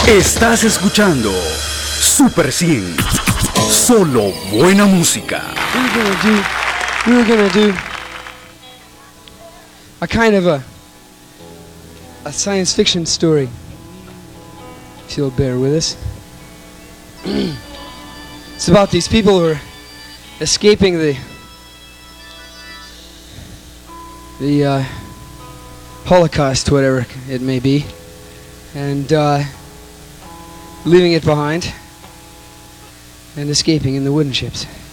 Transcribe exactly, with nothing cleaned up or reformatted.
Estás escuchando Super cien. Solo buena música. We were gonna do, we were gonna do a kind of a, a science fiction story. If you'll bear with us. It's about these people who are escaping the the uh, Holocaust, whatever it may be, and uh, leaving it behind and escaping in the wooden ships.